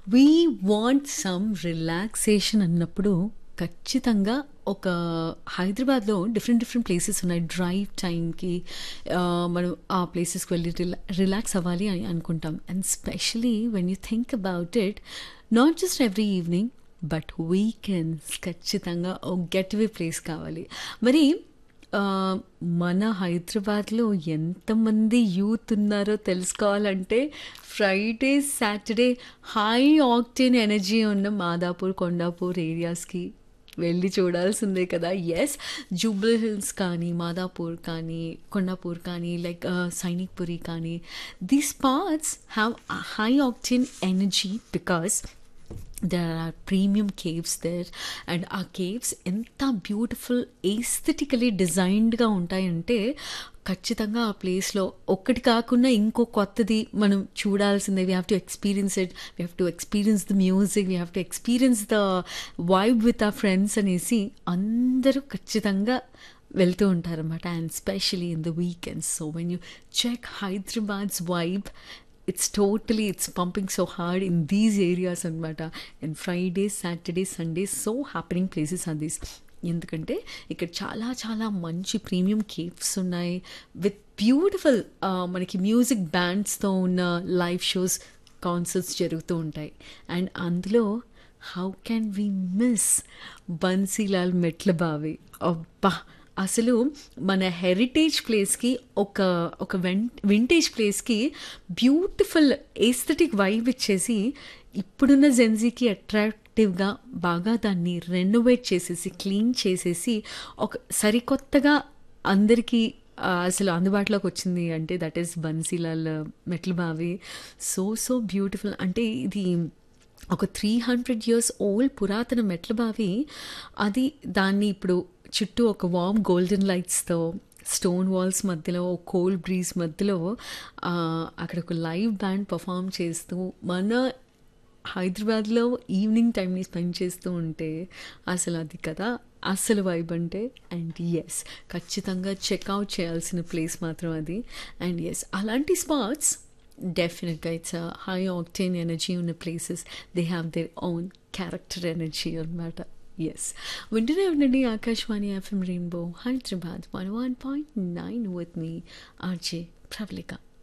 We want some relaxation అన్నప్పుడు ఖచ్చితంగా ఒక హైదరాబాద్లో డిఫరెంట్ డిఫరెంట్ ప్లేసెస్ ఉన్నాయి. డ్రైవ్ టైంకి మనం ఆ ప్లేసెస్కి వెళ్ళి రిలాక్స్ అవ్వాలి అని అనుకుంటాం. And specially when you think about it, not just every evening but weekends ఖచ్చితంగా ఒక గెట్వే ప్లేస్ కావాలి. మరి ఆ, మన హైదరాబాద్లో ఎంతమంది యూత్ ఉన్నారో తెలుసుకోవాలంటే Friday Saturday high octane energy ఉన్న మాదాపూర్ కొండాపూర్ ఏరియాస్కి వెళ్ళి చూడాల్సిందే కదా. ఎస్, జూబ్లీ హిల్స్ కానీ మాదాపూర్ కానీ కొండాపూర్ కానీ లైక్ సైనిక్పురి కానీ, these parts have high octane energy because there are premium caves there, and ఆ caves ఎంత బ్యూటిఫుల్ ఎస్థెటికలీ డిజైన్డ్గా ఉంటాయంటే ఖచ్చితంగా ఆ ప్లేస్లో ఒక్కటి కాకుండా ఇంకో కొత్తది మనం చూడాల్సిందే. We have to experience it, we have to experience the music, we have to experience the vibe with ఆ ఫ్రెండ్స్ అనేసి అందరూ ఖచ్చితంగా వెళ్తూ ఉంటారన్నమాట. And specially in the weekends. So when you check Hyderabad's vibe, it's pumping so hard in these areas అనమాట. And Friday Saturday Sunday so happening places are these. ఎందుకంటే ఇక్కడ చాలా చాలా మంచి ప్రీమియం కేవ్స్ ఉన్నాయి విత్ బ్యూటిఫుల్ మనకి మ్యూజిక్ బ్యాండ్స్తో ఉన్న live shows, concerts జరుగుతూ ఉంటాయి. అండ్ అందులో how can we miss Bansilal మెట్ల బావి. అబ్బా, అసలు మన హెరిటేజ్ ప్లేస్కి ఒక వింటేజ్ ప్లేస్కి బ్యూటిఫుల్ ఎస్థెటిక్ వైబ్ ఇచ్చేసి ఇప్పుడున్న జెన్జీకి అట్రాక్టివ్గా బాగా దాన్ని రెనోవేట్ చేసేసి క్లీన్ చేసేసి ఒక సరికొత్తగా అందరికీ అసలు అందుబాటులోకి వచ్చింది అంటే దట్ ఈస్ బన్సీలాల్ మెట్ల బావి. So beautiful. అంటే ఇది ఒక 300 years ఓల్డ్ పురాతన మెట్ల బావి. అది దాన్ని ఇప్పుడు చుట్టూ ఒక వార్మ్ గోల్డెన్ లైట్స్తో, స్టోన్ వాల్స్ మధ్యలో, కోల్డ్ బ్రీజ్ మధ్యలో అక్కడ ఒక లైవ్ బ్యాండ్ పర్ఫామ్ చేస్తూ మన హైదరాబాద్లో ఈవినింగ్ టైంని స్పెండ్ చేస్తూ ఉంటే అసలు అది కదా అసలు వైబ్ అంటే. అండ్ ఎస్, ఖచ్చితంగా చెక్అవుట్ చేయాల్సిన ప్లేస్ మాత్రం అది. అండ్ ఎస్, అలాంటి స్పాట్స్ డెఫినెట్గా ఇట్స్ హై ఆక్టేన్ ఎనర్జీ ఉన్న places. They have their own character energy అనమాట. ఎస్, వింటూనే ఉండండి Akashvani FM rainbow Hyderabad 101.9 with me RJ Pravalika.